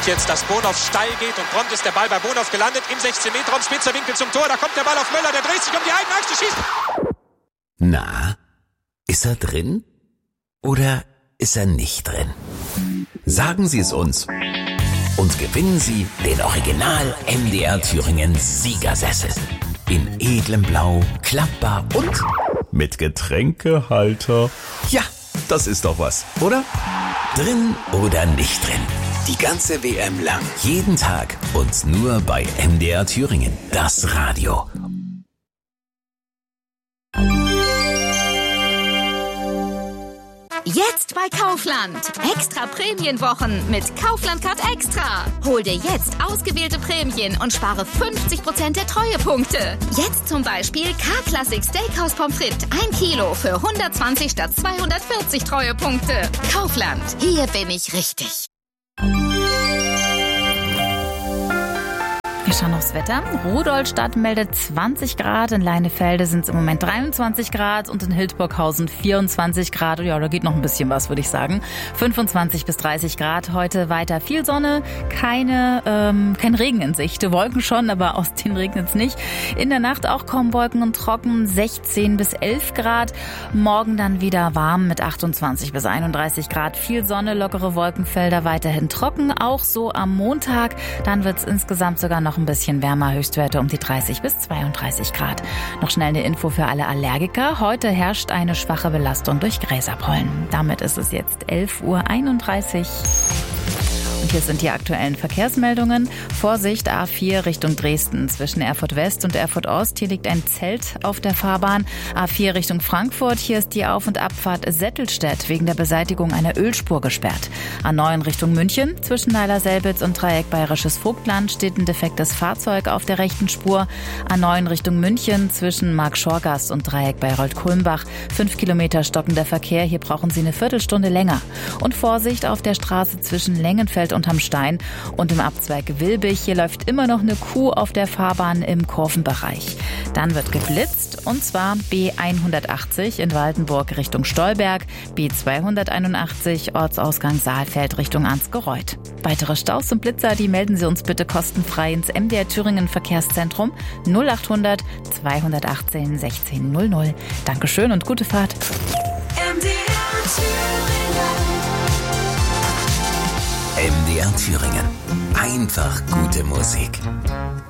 sieht jetzt, dass Bonhoff steil geht und prompt ist der Ball bei Bonhoff gelandet im 16-Meter-Raum, spitzer Winkel zum Tor, da kommt der Ball auf Möller, der dreht sich um die eigene Achse, schießt. Na, ist er drin oder ist er nicht drin? Sagen Sie es uns und gewinnen Sie den Original MDR Thüringen Siegersessel. In edlem Blau, klappbar und mit Getränkehalter. Ja, das ist doch was, oder? Drin oder nicht drin? Die ganze WM lang, jeden Tag und nur bei MDR Thüringen, das Radio. Jetzt bei Kaufland. Extra Prämienwochen mit Kaufland Card Extra. Hol dir jetzt ausgewählte Prämien und spare 50% der Treuepunkte. Jetzt zum Beispiel K-Classic Steakhouse Pommes frites 1 Kilo für 120 statt 240 Treuepunkte. Kaufland. Hier bin ich richtig. Wir schauen aufs Wetter. Rudolstadt meldet 20 Grad, in Leinefelde sind es im Moment 23 Grad und in Hildburghausen 24 Grad. Ja, da geht noch ein bisschen was, würde ich sagen. 25 bis 30 Grad. Heute weiter viel Sonne, kein Regen in Sicht. Wolken schon, aber aus denen regnet es nicht. In der Nacht auch kaum Wolken und trocken, 16 bis 11 Grad. Morgen dann wieder warm mit 28 bis 31 Grad. Viel Sonne, lockere Wolkenfelder, weiterhin trocken. Auch so am Montag. Dann wird es insgesamt sogar noch ein bisschen wärmer, Höchstwerte um die 30 bis 32 Grad. Noch schnell eine Info für alle Allergiker. Heute herrscht eine schwache Belastung durch Gräserpollen. Damit ist es jetzt 11:31 Uhr. Und hier sind die aktuellen Verkehrsmeldungen. Vorsicht, A4 Richtung Dresden. Zwischen Erfurt West und Erfurt Ost. Hier liegt ein Zelt auf der Fahrbahn. A4 Richtung Frankfurt. Hier ist die Auf- und Abfahrt Settelstedt wegen der Beseitigung einer Ölspur gesperrt. A9 Richtung München. Zwischen Weiler-Selbitz und Dreieck Bayerisches Vogtland steht ein defektes Fahrzeug auf der rechten Spur. A9 Richtung München. Zwischen Mark-Schorgast und Dreieck Bayreuth-Kulmbach. 5 Kilometer stockender Verkehr. Hier brauchen Sie eine Viertelstunde länger. Und Vorsicht auf der Straße zwischen Lengenfeld unterm Stein und im Abzweig Wilbig. Hier läuft immer noch eine Kuh auf der Fahrbahn im Kurvenbereich. Dann wird geblitzt und zwar B180 in Waldenburg Richtung Stolberg, B281 Ortsausgang Saalfeld Richtung Ansgereuth. Weitere Staus und Blitzer, die melden Sie uns bitte kostenfrei ins MDR Thüringen Verkehrszentrum 0800 218 1600. Dankeschön und gute Fahrt. MDR Thüringen. Einfach gute Musik.